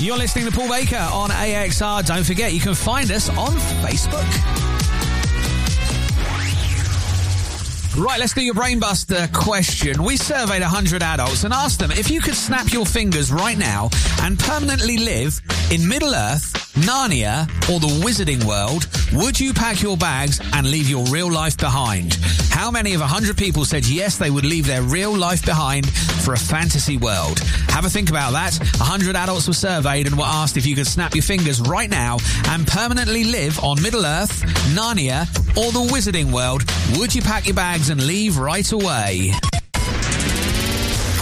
You're listening to Paul Baker on AXR. Don't forget, you can find us on Facebook. Right, let's do your Brainbuster question. We surveyed 100 adults and asked them if you could snap your fingers right now and permanently live in Middle-earth, Narnia, or the Wizarding World, would you pack your bags and leave your real life behind? How many of 100 people said yes, they would leave their real life behind for a fantasy world? Have a think about that. 100 adults were surveyed and were asked if you could snap your fingers right now and permanently live on Middle-earth, Narnia, or the Wizarding World, would you pack your bags and leave right away?